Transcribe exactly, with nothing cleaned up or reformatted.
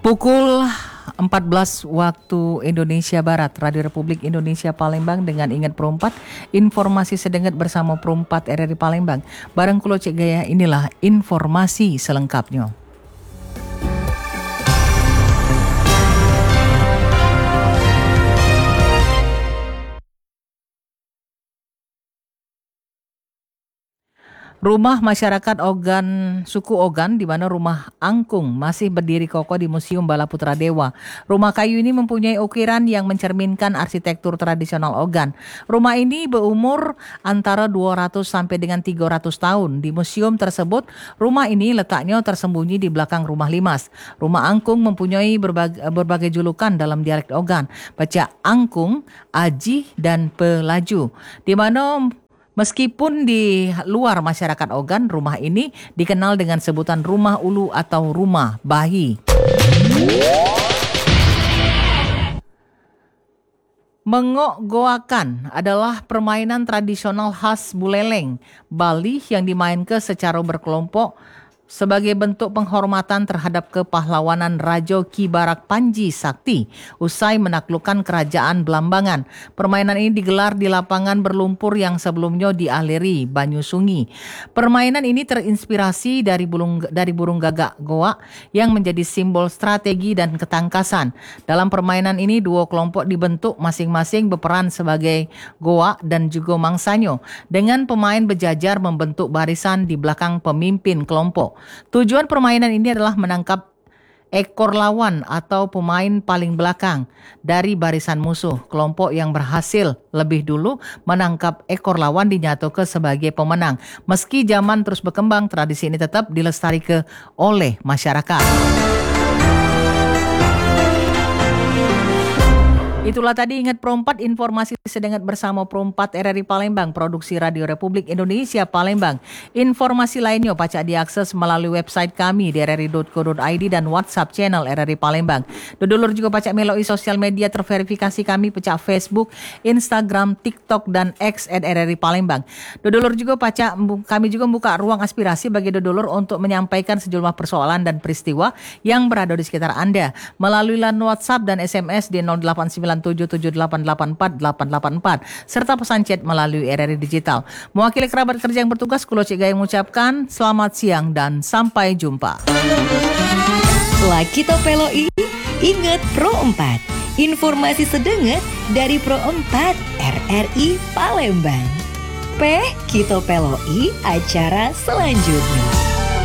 Pukul empat belas waktu Indonesia Barat, Radio Republik Indonesia Palembang dengan Ingat Perempat, informasi sedengat bersama Perempat R R I Palembang. Bareng Kulo Cik Gaya, inilah informasi selengkapnya. Rumah masyarakat Ogan, suku Ogan, di mana rumah angkung masih berdiri kokoh di Museum Bala Putra Dewa. Rumah kayu ini mempunyai ukiran yang mencerminkan arsitektur tradisional Ogan. Rumah ini berumur antara dua ratus sampai dengan tiga ratus tahun. Di museum tersebut, rumah ini letaknya tersembunyi di belakang rumah limas. Rumah angkung mempunyai berbagai, berbagai julukan dalam dialek Ogan. Baca angkung, aji, dan pelaju. Di mana meskipun di luar masyarakat Ogan, rumah ini dikenal dengan sebutan rumah ulu atau rumah bahi. Mengok goakan adalah permainan tradisional khas Buleleng, Bali yang dimainkan secara berkelompok sebagai bentuk penghormatan terhadap kepahlawanan Raja Ki Barak Panji Sakti usai menaklukkan kerajaan Belambangan. Permainan ini digelar di lapangan berlumpur yang sebelumnya dialiri banyu sungi. Permainan ini terinspirasi dari burung, dari burung gagak goa yang menjadi simbol strategi dan ketangkasan. Dalam permainan ini dua kelompok dibentuk masing-masing berperan sebagai goa dan juga mangsanyo dengan pemain berjajar membentuk barisan di belakang pemimpin kelompok. Tujuan permainan ini adalah menangkap ekor lawan atau pemain paling belakang dari barisan musuh. Kelompok yang berhasil lebih dulu menangkap ekor lawan dinyatakan sebagai pemenang. Meski zaman terus berkembang, tradisi ini tetap dilestarikan oleh masyarakat. Itulah tadi Ingat Perempat, informasi sedengat bersama Perempat R R I Palembang, produksi Radio Republik Indonesia Palembang. Informasi lainnya pacak diakses melalui website kami di r r i dot co dot i d dan WhatsApp channel R R I Palembang. Dodolur juga pacak melalui sosial media terverifikasi kami pacak Facebook, Instagram, TikTok dan X at R R I Palembang. Dodolur juga pacak kami juga membuka ruang aspirasi bagi dodolur untuk menyampaikan sejumlah persoalan dan peristiwa yang berada di sekitar Anda melalui line WhatsApp dan S M S di nol delapan sembilan tujuh tujuh delapan delapan empat delapan delapan empat serta pesan chat melalui R R I Digital. Mewakili kerabat kerja yang bertugas, Kulo Cik Gaya mengucapkan selamat siang dan sampai jumpa. Setelah kita peloi, ingat Pro empat. Informasi sedengat dari Pro empat R R I Palembang. Peh kita peloi acara selanjutnya.